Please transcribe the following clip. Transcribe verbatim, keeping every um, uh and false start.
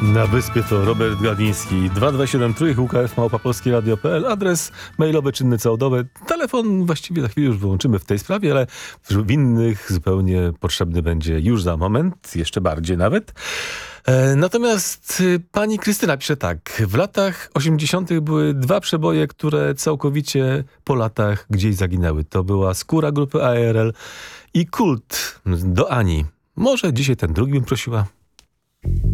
Na wyspie to Robert Galiński. dwa dwa siedem trzy U K F małpa polskie radio kropka p l. Adres mailowy czynny całodoby. Telefon właściwie za chwilę już wyłączymy w tej sprawie, ale w innych zupełnie potrzebny będzie już za moment, jeszcze bardziej nawet. E, natomiast y, pani Krystyna pisze tak. W latach osiemdziesiątych były dwa przeboje, które całkowicie po latach gdzieś zaginęły. To była Skóra grupy A R L i Kult do Ani. Może dzisiaj ten drugi bym prosiła?